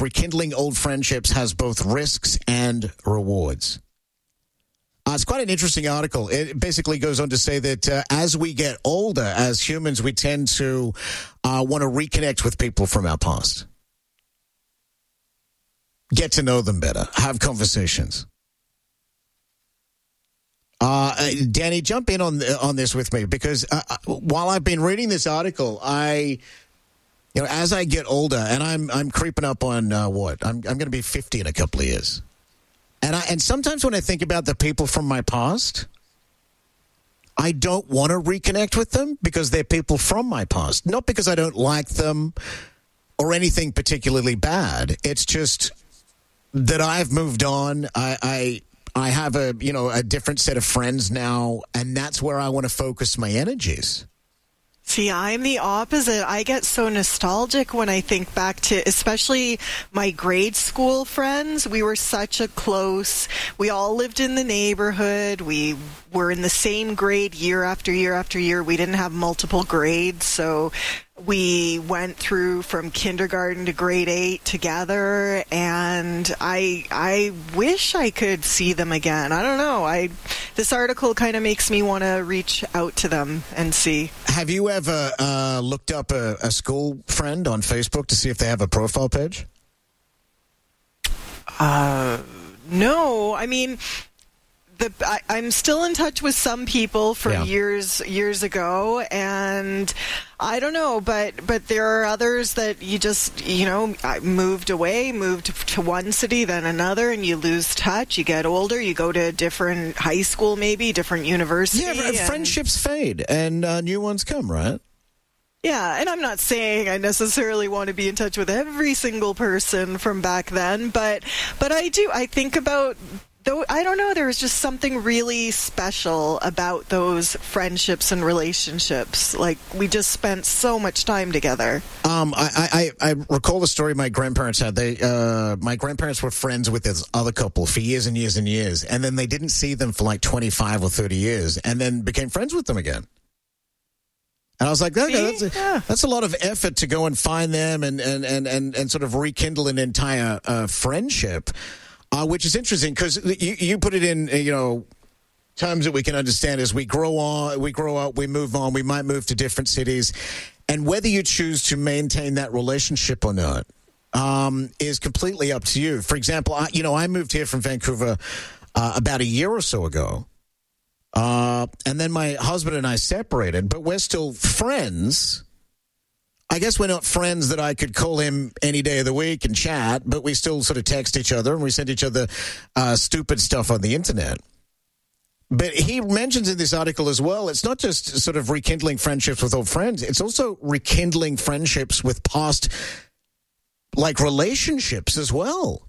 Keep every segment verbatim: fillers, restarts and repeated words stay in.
this, rekindling old friendships has both risks and rewards. Uh, it's quite an interesting article. It basically goes on to say that uh, as we get older, as humans, we tend to uh, want to reconnect with people from our past. Get to know them better. Have conversations. Uh, Danny, jump in on on this with me, because uh, while I've been reading this article, I, you know, as I get older, and I'm I'm creeping up on uh, what I'm I'm going to be fifty in a couple of years, and I and sometimes when I think about the people from my past, I don't want to reconnect with them because they're people from my past, not because I don't like them or anything particularly bad. It's just that I've moved on. I. I I have a, you know, a different set of friends now, and that's where I want to focus my energies. See, I'm the opposite. I get so nostalgic when I think back to, especially my grade school friends. We were such a close, we all lived in the neighborhood. We were in the same grade year after year after year. We didn't have multiple grades, so we went through from kindergarten to grade eight together, and I I wish I could see them again. I don't know. I this article kind of makes me want to reach out to them and see. Have you ever uh, looked up a, a school friend on Facebook to see if they have a profile page? Uh, no. I mean, the I, I'm still in touch with some people from Yeah. years years ago, and I don't know, but but there are others that you just, you know, moved away, moved to one city, then another, and you lose touch. You get older, you go to a different high school, maybe different university. Yeah, and, friendships fade and uh, new ones come, right? Yeah, and I'm not saying I necessarily want to be in touch with every single person from back then, but but I do. I think about. Though I don't know, there was just something really special about those friendships and relationships. Like, we just spent so much time together. Um, I, I, I recall the story my grandparents had. They, uh, my grandparents were friends with this other couple for years and years and years, and then they didn't see them for like twenty-five or thirty years, and then became friends with them again. And I was like, okay, that's, a, Yeah. that's a lot of effort to go and find them and and and and, and sort of rekindle an entire uh, friendship. Uh, which is interesting because you, you put it in, uh, you know, terms that we can understand as we grow on, we grow up, we move on, we might move to different cities. And whether you choose to maintain that relationship or not um, is completely up to you. For example, I, you know, I moved here from Vancouver uh, about a year or so ago. Uh, and then my husband and I separated, but we're still friends. I guess we're not friends that I could call him any day of the week and chat, but we still sort of text each other and we send each other uh, stupid stuff on the internet. But he mentions in this article as well, it's not just sort of rekindling friendships with old friends. It's also rekindling friendships with past, like, relationships as well.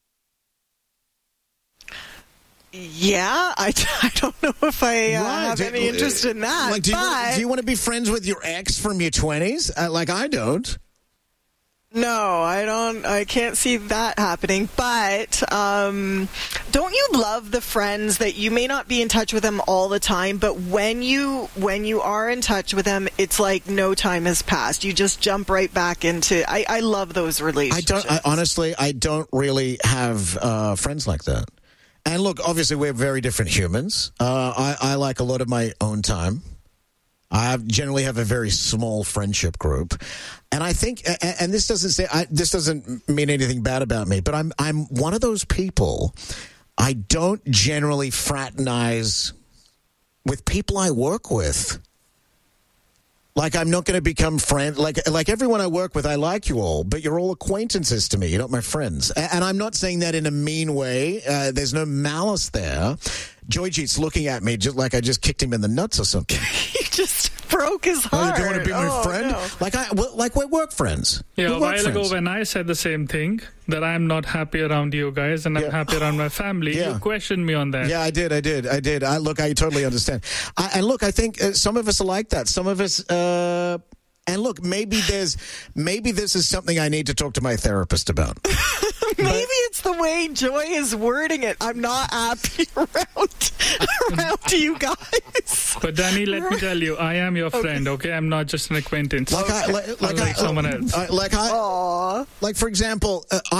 Yeah, I, I don't know if I uh, Right. have Do- any interest in that. Like, do, you, but do you want to be friends with your ex from your twenties? Uh, like I don't. no, I don't. I can't see that happening. But um, don't you love the friends that you may not be in touch with them all the time, but when you when you are in touch with them, it's like no time has passed. You just jump right back into. I, I love those I relationships. don't. I, honestly, I don't really have uh, friends like that. And look, obviously, we're very different humans. Uh, I, I like a lot of my own time. I have, generally have a very small friendship group, and I think, and, and this doesn't say I, this doesn't mean anything bad about me, but I'm I'm one of those people. I don't generally fraternize with people I work with. Like, I'm not going to become friends. Like, like everyone I work with, I like you all, but you're all acquaintances to me. You're not my friends. And, and I'm not saying that in a mean way. Uh, there's no malice there. Joyjeet's looking at me just like I just kicked him in the nuts or something. You just broke his Oh, heart. you don't want to be my Oh, friend? no. Like I, well, like we're work friends. Yeah, We're a work while ago friends. when I said the same thing, that I'm not happy around you guys and I'm Yeah. happy around my family, Yeah. you questioned me on that. Yeah, I did. I did. I did. I look. I totally understand. I, and look, I think uh, some of us are like that. Some of us. Uh, and look, maybe there's, maybe this is something I need to talk to my therapist about. Maybe it's the way Joy is wording it. I'm not happy around, around you guys. But Danny, let me tell you, I am your friend, okay? I'm not just an acquaintance. Like I, like, like, Unlike I, someone else. I, like I, Aww. like for example, uh,